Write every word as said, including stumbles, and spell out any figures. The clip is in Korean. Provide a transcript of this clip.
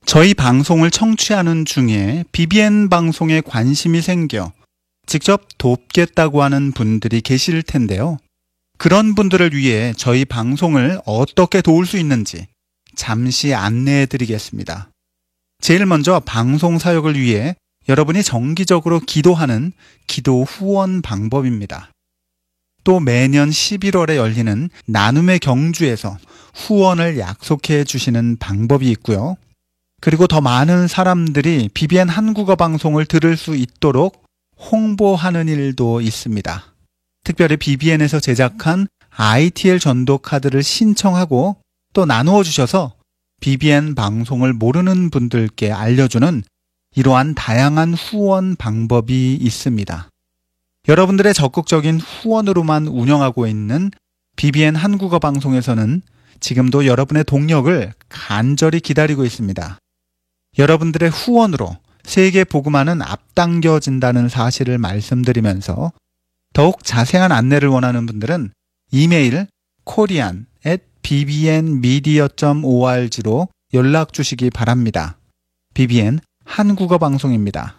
저희 방송을 청취하는 중에 비비엔 방송에 관심이 생겨 직접 돕겠다고 하는 분들이 계실 텐데요. 그런 분들을 위해 저희 방송을 어떻게 도울 수 있는지 잠시 안내해 드리겠습니다. 제일 먼저 방송 사역을 위해 여러분이 정기적으로 기도하는 기도 후원 방법입니다. 또 매년 십일월에 열리는 나눔의 경주에서 후원을 약속해 주시는 방법이 있고요. 그리고 더 많은 사람들이 비비엔 한국어 방송을 들을 수 있도록 홍보하는 일도 있습니다. 특별히 비비엔에서 제작한 아이티엘 전도 카드를 신청하고 또 나누어 주셔서 비비엔 방송을 모르는 분들께 알려주는 이러한 다양한 후원 방법이 있습니다. 여러분들의 적극적인 후원으로만 운영하고 있는 비비엔 한국어 방송에서는 지금도 여러분의 동력을 간절히 기다리고 있습니다. 여러분들의 후원으로 세계 복음화는 앞당겨진다는 사실을 말씀드리면서 더욱 자세한 안내를 원하는 분들은 이메일 korean at 비비엔미디어 닷 오알지로 연락 주시기 바랍니다. 비비엔 한국어 방송입니다.